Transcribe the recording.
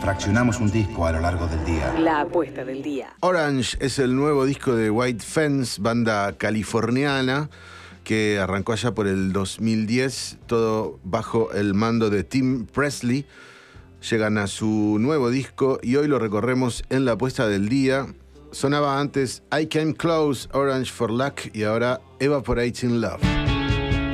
fraccionamos un disco a lo largo del día. La apuesta del día. Orange es el nuevo disco de White Fence, banda californiana que arrancó allá por el 2010, todo bajo el mando de Tim Presley. Llegan a su nuevo disco y hoy lo recorremos en la apuesta del día. Sonaba antes I Came Close, Orange for Luck, y ahora Evaporating Love.